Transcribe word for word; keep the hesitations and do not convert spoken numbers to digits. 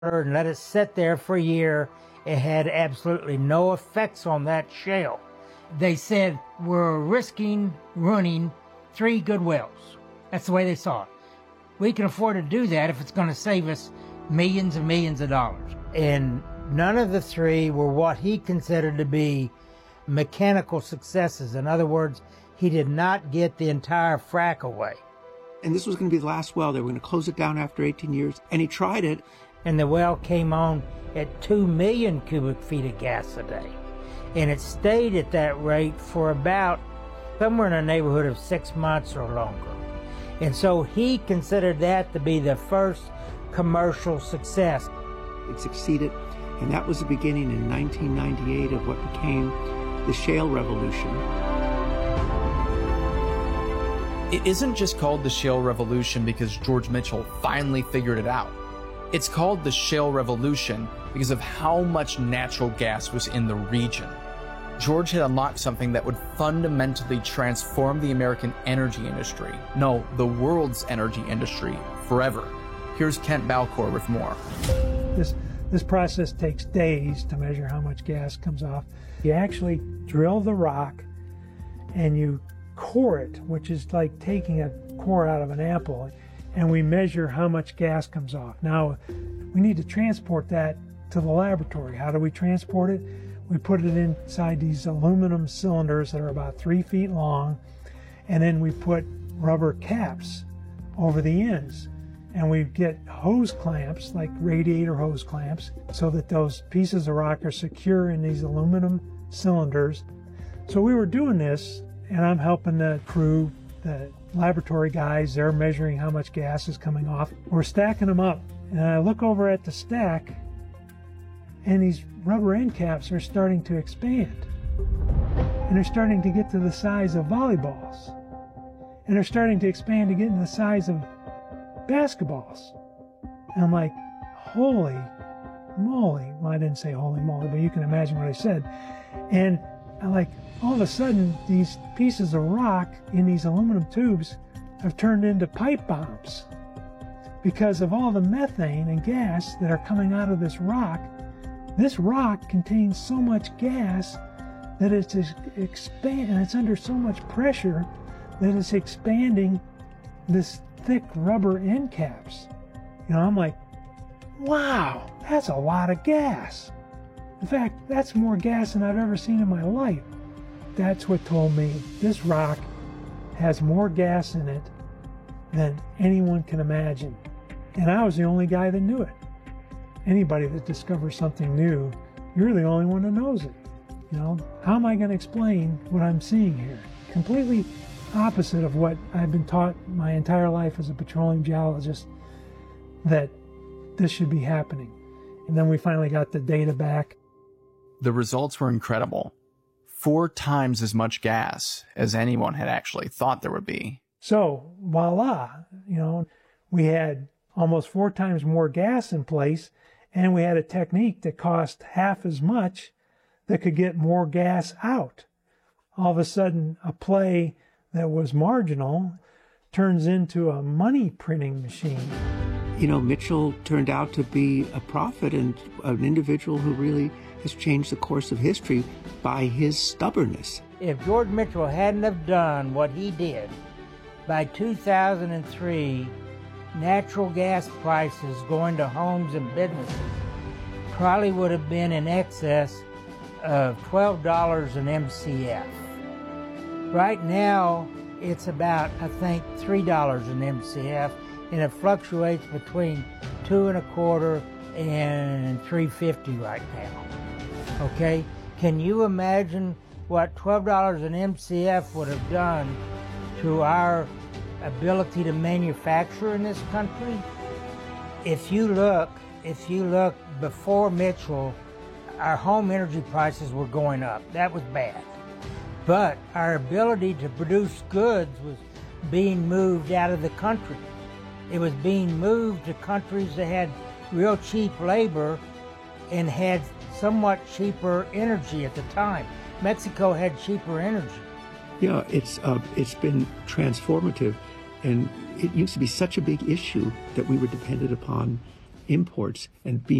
and let it sit there for a year. It had absolutely no effects on that shale. They said we're risking ruining three good wells. That's the way they saw it. We can afford to do that if it's going to save us millions and millions of dollars. And none of the three were what he considered to be mechanical successes. In other words, he did not get the entire frack away. And this was going to be the last well. They were going to close it down after eighteen years. And he tried it. And the well came on at two million cubic feet of gas a day. And it stayed at that rate for about somewhere in the neighborhood of six months or longer. And so he considered that to be the first commercial success. It succeeded, and that was the beginning in nineteen ninety-eight of what became the shale revolution. It isn't just called the shale revolution because George Mitchell finally figured it out. It's called the shale revolution because of how much natural gas was in the region. George had unlocked something that would fundamentally transform the American energy industry, no, the world's energy industry, forever. Here's Kent Balcour with more. This, this process takes days to measure how much gas comes off. You actually drill the rock and you core it, which is like taking a core out of an apple, and we measure how much gas comes off. Now, we need to transport that to the laboratory. How do we transport it? We put it inside these aluminum cylinders that are about three feet long, and then we put rubber caps over the ends. And we get hose clamps, like radiator hose clamps, so that those pieces of rock are secure in these aluminum cylinders. So we were doing this, and I'm helping the crew, the laboratory guys, they're measuring how much gas is coming off. We're stacking them up, and I look over at the stack, and these rubber end caps are starting to expand. And they're starting to get to the size of volleyballs. And they're starting to expand to get in the size of basketballs. And I'm like, holy moly. Well, I didn't say holy moly, but you can imagine what I said. And I'm like, all of a sudden, these pieces of rock in these aluminum tubes have turned into pipe bombs because of all the methane and gas that are coming out of this rock. This rock contains so much gas that it's expand, and it's under so much pressure that it's expanding this thick rubber end caps. You know, I'm like, wow, that's a lot of gas. In fact, that's more gas than I've ever seen in my life. That's what told me this rock has more gas in it than anyone can imagine. And I was the only guy that knew it. Anybody that discovers something new, you're the only one that knows it. You know, how am I going to explain what I'm seeing here? Completely opposite of what I've been taught my entire life as a petroleum geologist, that this should be happening. And then we finally got the data back. The results were incredible. Four times as much gas as anyone had actually thought there would be. So, voila, you know, we had almost four times more gas in place, and we had a technique that cost half as much that could get more gas out. All of a sudden, a play that was marginal turns into a money printing machine. You know, Mitchell turned out to be a prophet and an individual who really has changed the course of history by his stubbornness. If George Mitchell hadn't have done what he did, by two thousand three, natural gas prices going to homes and businesses probably would have been in excess of twelve dollars an M C F. Right now, it's about, I think, three dollars an M C F, and it fluctuates between two and a quarter and three fifty right now. Okay, can you imagine what twelve dollars an M C F would have done to our ability to manufacture in this country? If you look, if you look before Mitchell, our home energy prices were going up. That was bad. But our ability to produce goods was being moved out of the country. It was being moved to countries that had real cheap labor and had somewhat cheaper energy at the time. Mexico had cheaper energy. Yeah, it's uh, it's been transformative, and it used to be such a big issue that we were dependent upon imports and be